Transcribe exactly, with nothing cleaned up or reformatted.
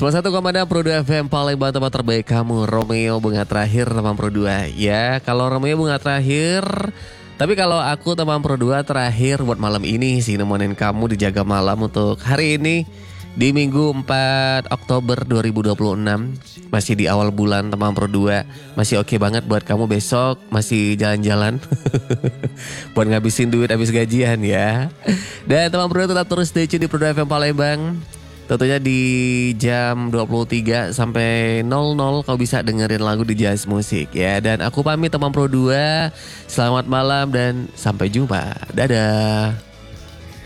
sembilan puluh satu koma enam Pro dua F M Palembang, tempat terbaik kamu. Romeo bunga terakhir teman Pro dua. Ya, kalau Romeo bunga terakhir. Tapi kalau aku teman Pro dua terakhir buat malam ini sih, nemenin kamu di Jaga Malam untuk hari ini di Minggu empat Oktober dua ribu dua puluh enam. Masih di awal bulan teman Pro dua. Masih oke banget buat kamu besok masih jalan-jalan. Buat ngabisin duit habis gajian ya. Dan teman Pro dua tetap terus stay tune di Pro dua F M Palembang. Tentunya di jam dua puluh tiga sampai nol nol kau bisa dengerin lagu di Jazz Musik ya. Dan aku pamit teman Pro dua. Selamat malam dan sampai jumpa. Dadah.